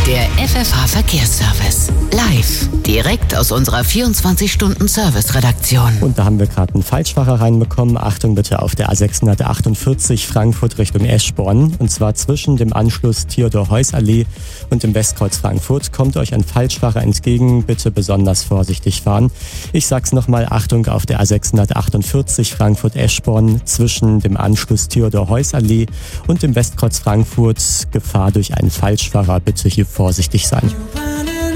Der FFH-Verkehrsservice. Live. Direkt aus unserer 24-Stunden-Service-Redaktion. Und da haben wir gerade einen Falschfahrer reinbekommen. Achtung bitte auf der A648 Frankfurt Richtung Eschborn. Und zwar zwischen dem Anschluss Theodor-Heuss-Allee und dem Westkreuz Frankfurt kommt euch ein Falschfahrer entgegen. Bitte besonders vorsichtig fahren. Ich sag's nochmal, Achtung auf der A648 Frankfurt-Eschborn zwischen dem Anschluss Theodor-Heuss-Allee und dem Westkreuz Frankfurt. Gefahr durch einen Falschfahrer. Bitte hier vorsichtig sein.